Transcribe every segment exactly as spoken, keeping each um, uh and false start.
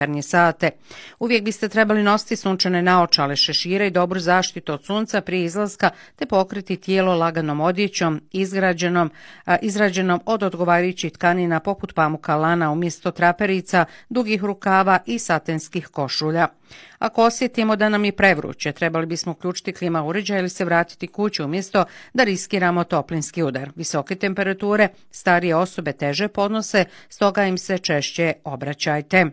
sate. Uvijek biste trebali nositi sunčane naočale, šešire i dobru zaštitu od sunca prije izlaska te pokriti tijelo laganom odjećom izgrađenom, a, izrađenom od odgovarajućih tkanina poput pamuka, lana umjesto traperica, dugih rukava i satenskih košulja. Ako osjetimo da nam je prevruće, trebali bismo uključiti klima uređaj ili se vratiti kući umjesto da riskiramo toplinski udar. Visoke temperature starije osobe teže podnose, stoga im se češće obraćajte.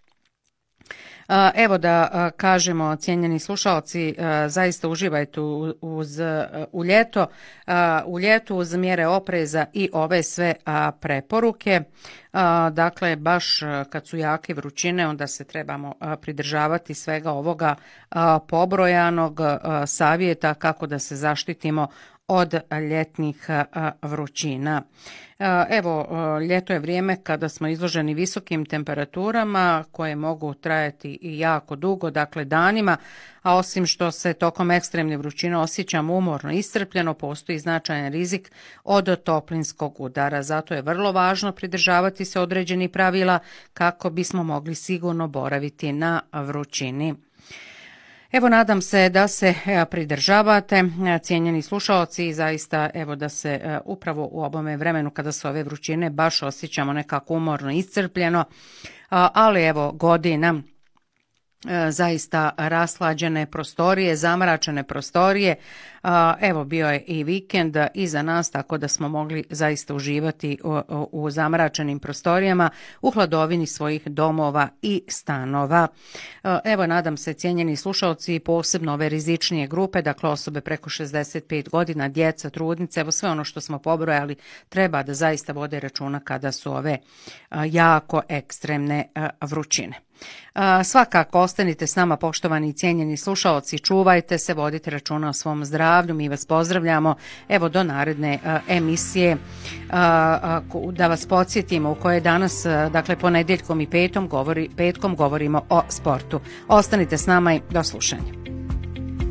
Evo da kažemo, cijenjeni slušalci, zaista uživajte uz, u ljeto, u ljetu uz mjere opreza i ove sve preporuke. Dakle, baš kad su jake vrućine, onda se trebamo pridržavati svega ovoga pobrojanog savjeta kako da se zaštitimo od ljetnih vrućina. Evo, ljeto je vrijeme kada smo izloženi visokim temperaturama koje mogu trajati i jako dugo, dakle danima, a osim što se tokom ekstremne vrućine osjećamo umorno i iscrpljeno, postoji značajan rizik od toplinskog udara. Zato je vrlo važno pridržavati se određenih pravila kako bismo mogli sigurno boraviti na vrućini. Evo, nadam se da se pridržavate, cijenjeni slušalci, zaista evo da se upravo u ovome vremenu kada su ove vrućine baš osjećamo nekako umorno iscrpljeno, ali evo godina zaista raslađene prostorije, zamračene prostorije. Evo, bio je i vikend iza nas, tako da smo mogli zaista uživati u, u zamračenim prostorijama, u hladovini svojih domova i stanova. Evo, nadam se, cijenjeni slušalci, posebno ove rizičnije grupe, dakle osobe preko šezdeset pet godina, djeca, trudnice, evo sve ono što smo pobrojali, treba da zaista vode računa kada su ove jako ekstremne vrućine. Svakako ostanite s nama, poštovani i cijenjeni slušaoci, čuvajte se, vodite računa o svom zdravlju, mi vas pozdravljamo, evo do naredne emisije, da vas podsjetimo u kojoj danas, dakle ponedjeljkom i petom govori, petkom govorimo o sportu. Ostanite s nama i do slušanja.